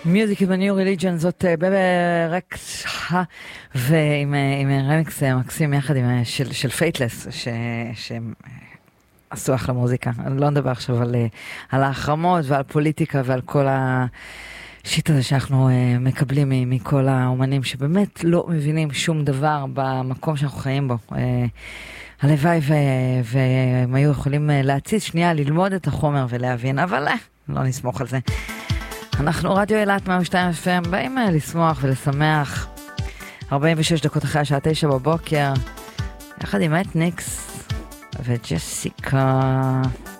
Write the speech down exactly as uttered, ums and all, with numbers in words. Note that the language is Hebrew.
מיוזיק עם ה-New Religion, זאת בבה רקס ועם רמיקס מקסים יחד עם של, של פייטלס שהם עשו אחלה מוזיקה. אני לא נדבר עכשיו על, על ההחרמות ועל פוליטיקה ועל כל השיט הזה שאנחנו מקבלים מכל האומנים שבאמת לא מבינים שום דבר במקום שאנחנו חיים בו. הלוואי והם היו יכולים להציץ שנייה, ללמוד את החומר ולהבין, אבל לא נסמוך על זה. אנחנו רדיו אילת מאה ושתיים אף אם, באים לשמוח ולשמח. ארבעים ושש דקות אחרי השעה תשע בבוקר, יחד עם אתניקס וג'סיקה.